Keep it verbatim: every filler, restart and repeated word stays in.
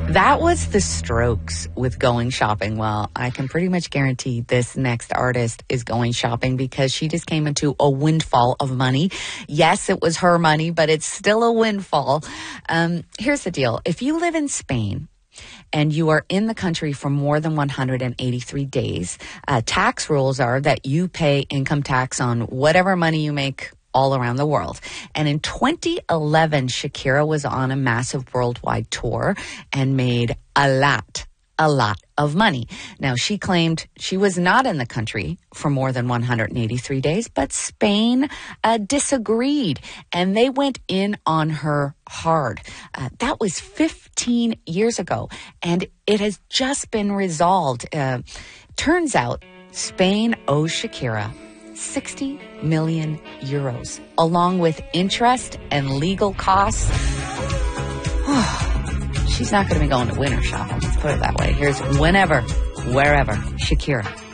That was The Strokes with Going Shopping. Well, I can pretty much guarantee this next artist is going shopping because she just came into a windfall of money. Yes, it was her money, but it's still a windfall. Um, here's the deal. If you live in Spain and you are in the country for more than one hundred eighty-three days, uh, tax rules are that you pay income tax on whatever money you make all around the world. And in twenty eleven, Shakira was on a massive worldwide tour and made a lot, a lot of money. Now, she claimed she was not in the country for more than one hundred eighty-three days, but Spain uh, disagreed, and they went in on her hard. Uh, that was fifteen years ago, and it has just been resolved. Uh, turns out Spain owes Shakira sixty million euros, along with interest and legal costs. She's not going to be going to winter shopping. Let's put it that way. Here's Whenever, Wherever, Shakira.